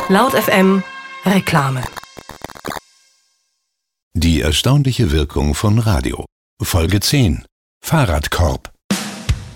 Laut FM Reklame. Die erstaunliche Wirkung von Radio. Folge 10. Fahrradkorb.